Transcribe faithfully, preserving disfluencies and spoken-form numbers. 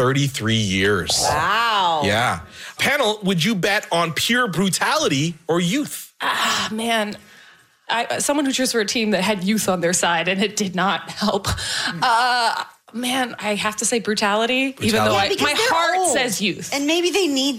thirty-three years. Wow. Yeah. Panel, would you bet on pure brutality or youth? Ah, man. I, someone who cheers for a team that had youth on their side, and it did not help. Uh, man, I have to say brutality, brutality. even though yeah, I, my heart old. says youth. And maybe they need